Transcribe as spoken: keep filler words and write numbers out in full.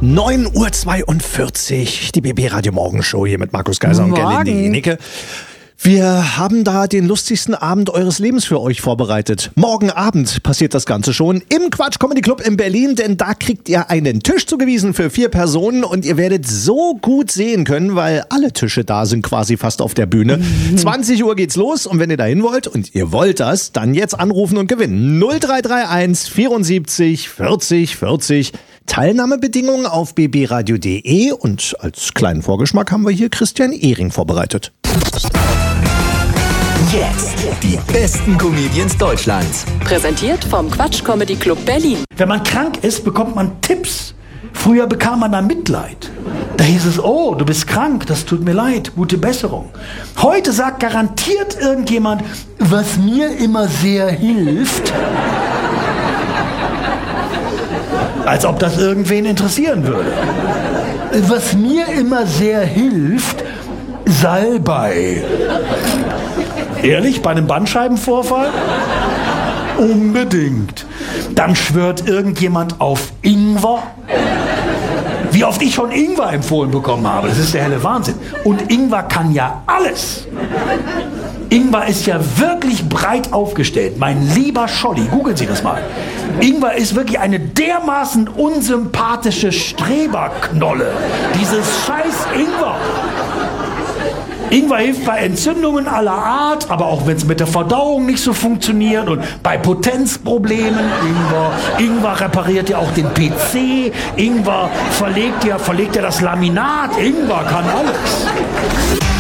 neun Uhr zweiundvierzig, die B B Radio Morgenshow hier mit Markus Geiser und Gerlinde Jenecke. Wir haben da den lustigsten Abend eures Lebens für euch vorbereitet. Morgen Abend passiert das Ganze schon im Quatsch Comedy Club in Berlin, denn da kriegt ihr einen Tisch zugewiesen für vier Personen und ihr werdet so gut sehen können, weil alle Tische da sind quasi fast auf der Bühne. Mhm. zwanzig Uhr geht's los und wenn ihr da hin wollt und ihr wollt das, dann jetzt anrufen und gewinnen. null drei drei eins vierundsiebzig vierzig vierzig. Teilnahmebedingungen auf b b radio punkt d e und als kleinen Vorgeschmack haben wir hier Christian Ehring vorbereitet. Jetzt die besten Comedians Deutschlands. Präsentiert vom Quatsch Comedy Club Berlin. Wenn man krank ist, bekommt man Tipps. Früher bekam man da Mitleid. Da hieß es, oh, du bist krank, das tut mir leid, gute Besserung. Heute sagt garantiert irgendjemand, was mir immer sehr hilft. Als ob das irgendwen interessieren würde. Was mir immer sehr hilft, Salbei. Ehrlich, bei einem Bandscheibenvorfall? Unbedingt. Dann schwört irgendjemand auf Ingwer. Wie oft ich schon Ingwer empfohlen bekommen habe, das ist der helle Wahnsinn. Und Ingwer kann ja alles. Ingwer ist ja wirklich breit aufgestellt. Mein lieber Scholli, googeln Sie das mal. Ingwer ist wirklich eine dermaßen unsympathische Streberknolle. Dieses scheiß Ingwer. Ingwer hilft bei Entzündungen aller Art, aber auch wenn es mit der Verdauung nicht so funktioniert und bei Potenzproblemen. Ingwer, Ingwer repariert ja auch den P C. Ingwer verlegt ja, verlegt ja das Laminat. Ingwer kann alles.